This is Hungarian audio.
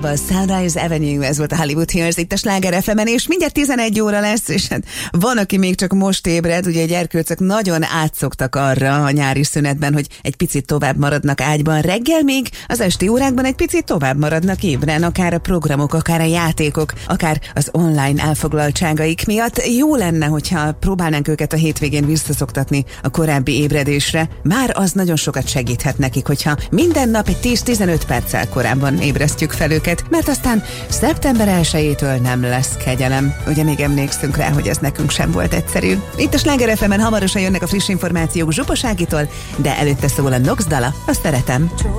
A Sunrise Avenue, ez volt a Hollywood Hills itt a Sláger FM-en, és mindjárt 11 óra lesz, és hát van, aki még csak most ébred, ugye gyerkőcök nagyon átszoktak arra a nyári szünetben, hogy egy picit tovább maradnak ágyban, reggel még az esti órákban egy picit tovább maradnak ébren, akár a programok, akár a játékok, akár az online elfoglaltságaik miatt. Jó lenne, hogyha próbálnánk őket a hétvégén visszaszoktatni a korábbi ébredésre, már az nagyon sokat segíthet nekik, hogyha minden nap egy 10-15 perccel korábban ébresztjük fel őket, mert aztán szeptember 1-től nem lesz kegyelem. Ugye még emlékszünk rá, hogy ez nekünk sem volt egyszerű. Itt a Sláger FM-en hamarosan jönnek a friss információk Zsupas Ágitól, de előtte szól a Nox dala, azt szeretem.